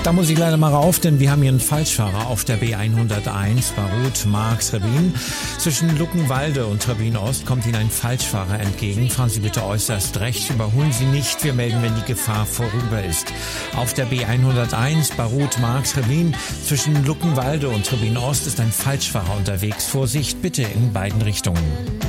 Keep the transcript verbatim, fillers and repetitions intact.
Da muss ich leider mal rauf, denn wir haben hier einen Falschfahrer auf der B hunderteins, Baruth-Marx-Trebin. Zwischen Luckenwalde und Trebin-Ost kommt Ihnen ein Falschfahrer entgegen. Fahren Sie bitte äußerst rechts, überholen Sie nicht. Wir melden, wenn die Gefahr vorüber ist. Auf der B hunderteins, Baruth-Marx-Trebin, zwischen Luckenwalde und Trebin-Ost ist ein Falschfahrer unterwegs. Vorsicht bitte in beiden Richtungen.